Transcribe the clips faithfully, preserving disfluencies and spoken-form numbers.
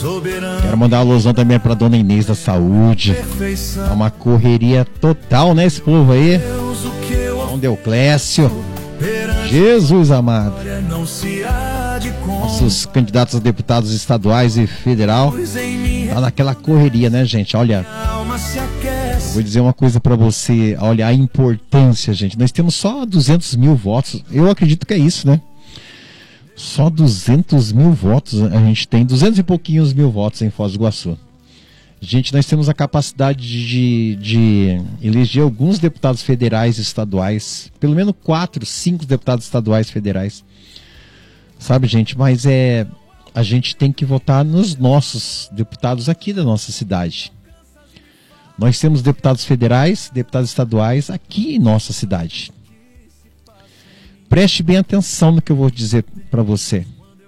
Quero mandar uma alusão também pra dona Inês da Saúde. É uma correria total, né, esse povo aí? Dom Deoclésio. Jesus amado. Nossos candidatos a deputados estaduais e federal tá naquela correria, né, gente? Olha, vou dizer uma coisa pra você. Olha a importância, gente. Nós temos só duzentos mil votos. Eu acredito que é isso, né? Só duzentos mil votos. A gente tem duzentos e pouquinhos mil votos em Foz do Iguaçu. Gente, nós temos a capacidade de, de eleger alguns deputados federais e estaduais. Pelo menos quatro, cinco deputados estaduais federais. Sabe, gente? Mas é... a gente tem que votar nos nossos deputados aqui da nossa cidade. Nós temos deputados federais, deputados estaduais aqui em nossa cidade. Preste bem atenção no que eu vou dizer para você.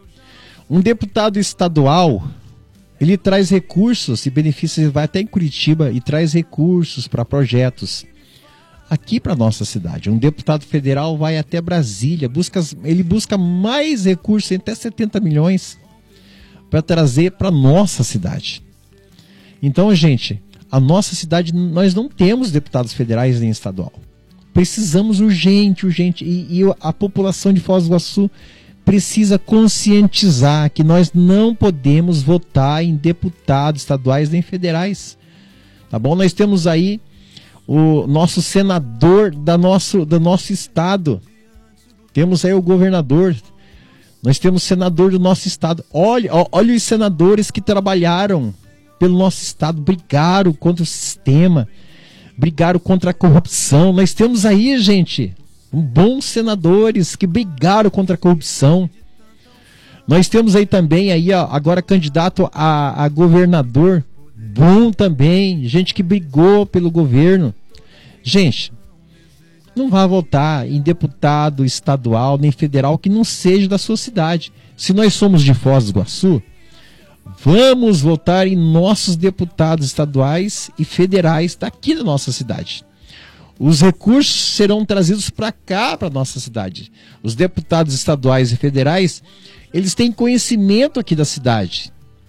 Um deputado estadual, ele traz recursos e benefícios, ele vai até em Curitiba e traz recursos para projetos aqui para nossa cidade. Um deputado federal vai até Brasília, busca, ele busca mais recursos, até setenta milhões, para trazer para nossa cidade. Então, gente, a nossa cidade, nós não temos deputados federais nem estadual. Precisamos urgente, urgente. E, e a população de Foz do Iguaçu precisa conscientizar que nós não podemos votar em deputados estaduais nem federais. Tá bom? Nós temos aí o nosso senador da nosso, do nosso estado. Temos aí o governador. Nós temos o senador do nosso estado. Olha, olha os senadores que trabalharam pelo nosso estado, brigaram contra o sistema, brigaram contra a corrupção. Nós temos aí, gente, bons senadores que brigaram contra a corrupção. Nós temos aí também, aí, ó, agora candidato a, a governador, bom também, gente que brigou pelo governo. Gente, não vá votar em deputado estadual nem federal que não seja da sua cidade. Se nós somos de Foz do Iguaçu, vamos votar em nossos deputados estaduais e federais daqui da nossa cidade. Os recursos serão trazidos para cá, para nossa cidade. Os deputados estaduais e federais, eles têm conhecimento aqui da cidade.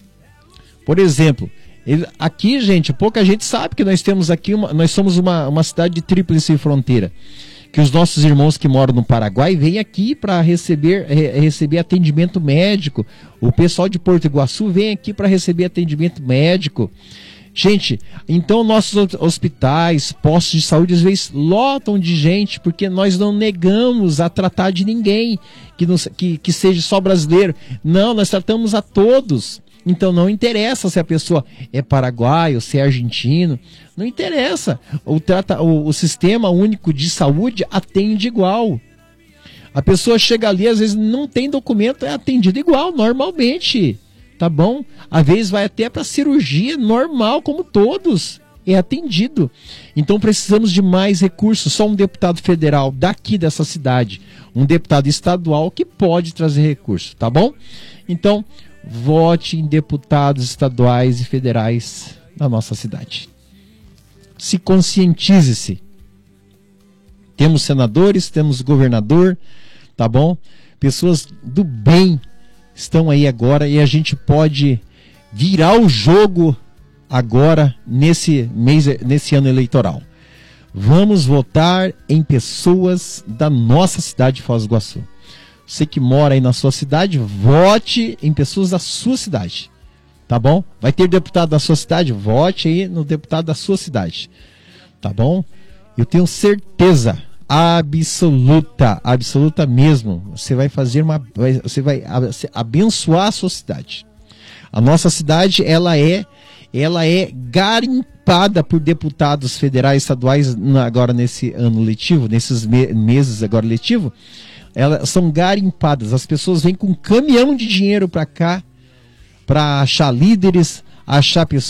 Por exemplo, ele, aqui, gente, pouca gente sabe que nós temos aqui, uma, nós somos uma, uma cidade de tríplice fronteira. Que os nossos irmãos que moram no Paraguai vêm aqui para receber, re, receber atendimento médico. O pessoal de Porto Iguaçu vem aqui para receber atendimento médico. Gente, então nossos hospitais, postos de saúde, às vezes lotam de gente, porque nós não negamos a tratar de ninguém que, não, que, que seja só brasileiro. Não, nós tratamos a todos. Então não interessa se a pessoa é paraguaio, se é argentino, não interessa. O, trata, o, o sistema único de saúde atende igual. A pessoa chega ali, às vezes não tem documento, é atendido igual, normalmente. Tá bom? Às vezes vai até para cirurgia normal, como todos, é atendido. Então precisamos de mais recursos. Só um deputado federal daqui dessa cidade, um deputado estadual que pode trazer recursos, tá bom? Então, vote em deputados estaduais e federais da nossa cidade. Se conscientize-se. Temos senadores, temos governador, tá bom? Pessoas do bem estão aí agora e a gente pode virar o jogo agora nesse mês, nesse ano eleitoral. Vamos votar em pessoas da nossa cidade de Foz do Iguaçu. Você que mora aí na sua cidade, vote em pessoas da sua cidade. Tá bom? Vai ter deputado da sua cidade? Vote aí no deputado da sua cidade. Tá bom? Eu tenho certeza absoluta, absoluta mesmo. Você vai fazer uma, você vai abençoar a sua cidade. A nossa cidade, ela é, ela é garimpada por deputados federais, estaduais agora nesse ano letivo, nesses me meses agora letivo. Elas são garimpadas. As pessoas vêm com um caminhão de dinheiro para cá para achar líderes, achar pessoas